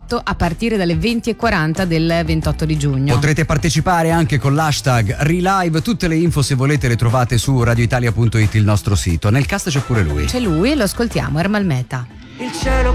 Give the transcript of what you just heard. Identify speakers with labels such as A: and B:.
A: Salotto a partire dalle 20:40 del 28 di giugno.
B: Potrete partecipare anche con l'hashtag Relive. Tutte le info, se volete, le trovate su radioitalia.it, il nostro sito. Nel cast c'è pure lui.
A: C'è lui e lo ascoltiamo, Ermal Meta.
C: Il cielo